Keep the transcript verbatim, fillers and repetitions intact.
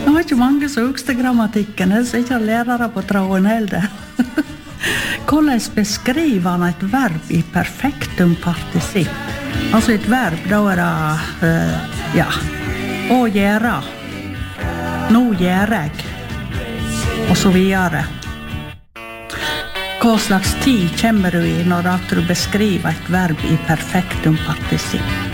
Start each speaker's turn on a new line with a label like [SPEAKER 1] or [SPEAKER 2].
[SPEAKER 1] Det var ikke mange som husker grammatikken, så ikke lærere på tråden heller. Hvordan beskriver han et verb i perfektum partisipp? Altså et verb, da er det, uh, ja, å gjøre, nå gjør jeg, og så videre. Hva slags tid kommer du i når du beskriver et verb i perfektum partisipp?